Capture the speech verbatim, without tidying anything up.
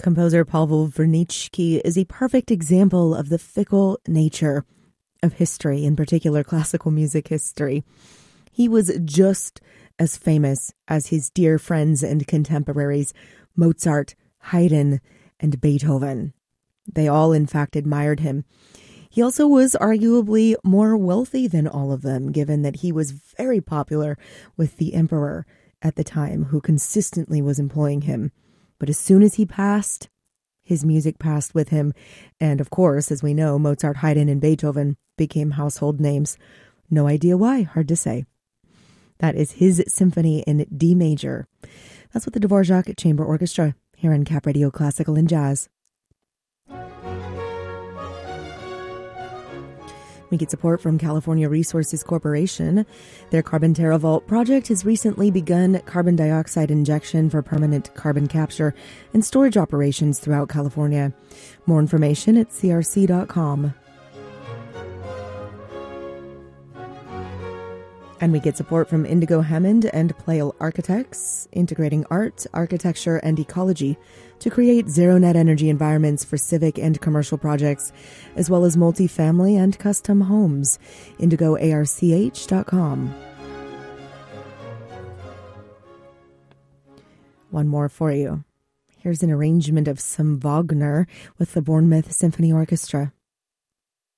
Composer Pavel Vernicki is a perfect example of the fickle nature of history, in particular classical music history. He was just as famous as his dear friends and contemporaries, Mozart, Haydn, and Beethoven. They all, in fact, admired him. He also was arguably more wealthy than all of them, given that he was very popular with the emperor at the time, who consistently was employing him. But as soon as he passed, his music passed with him. And of course, as we know, Mozart, Haydn, and Beethoven became household names. No idea why, hard to say. That is his symphony in D major. That's with the Dvorak Chamber Orchestra here on Cap Radio Classical and Jazz. We get support from California Resources Corporation. Their Carbon TerraVault project has recently begun carbon dioxide injection for permanent carbon capture and storage operations throughout California. More information at c r c dot com. And we get support from Indigo Hammond and Plale Architects, integrating art, architecture, and ecology to create zero-net energy environments for civic and commercial projects, as well as multifamily and custom homes. indigo arch dot com. One more for you. Here's an arrangement of some Wagner with the Bournemouth Symphony Orchestra.